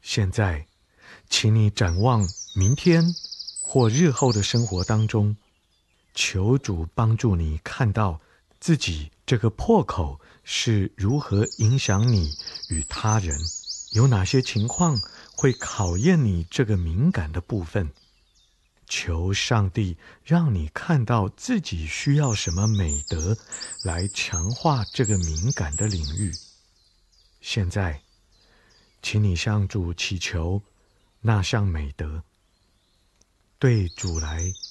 现在，请你展望明天或日后的生活当中，求主帮助你看到自己这个破口是如何影响你与他人，有哪些情况会考验你这个敏感的部分。求上帝让你看到自己需要什么美德来强化这个敏感的领域。现在，请你向主祈求那项美德。对主来